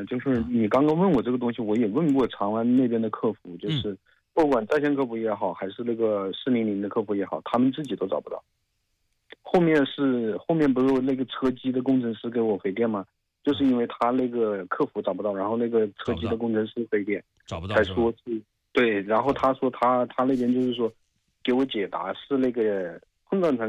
下，就是你刚刚问我这个东西，我也问过长安那边的客服，就是不管在线客服也好，还是那个400的客服也好，他们自己都找不到。后面不是那个车机的工程师给我回电吗？就是因为他那个客服找不到，然后那个车机的工程师回电， 找不到才说是对，然后他说他那边就是说给我解答是那个碰撞成